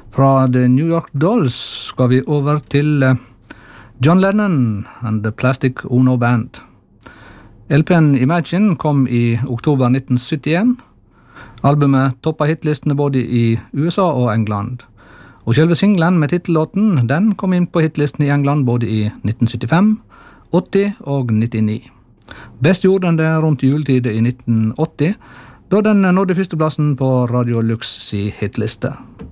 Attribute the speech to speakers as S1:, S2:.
S1: Fra The New York Dolls skal vi over til John Lennon and the Plastic Ono Band. LP'en Imagine kom i oktober 1971. Albumet toppet hitlistene både i USA og England. Og selve singlen med titellåten, den kom inn på hitlisten i England både i 1975, 80 og 99. Best gjorde den det rundt juletid i 1980, da den nådde førsteplassen på Radio Lux si hitliste.